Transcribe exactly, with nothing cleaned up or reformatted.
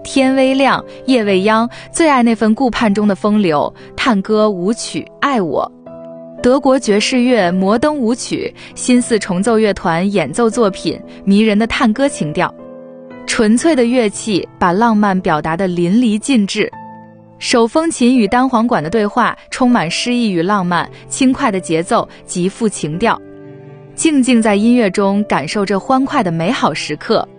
天微亮，夜未央，最爱那份顾盼中的风流，探歌舞曲爱我。德国爵士乐摩登舞曲，新四重奏乐团演奏作品，迷人的探歌情调，纯粹的乐器把浪漫表达得淋漓尽致。手风琴与单簧管的对话充满诗意与浪漫，轻快的节奏极富情调。静静在音乐中感受着欢快的美好时刻，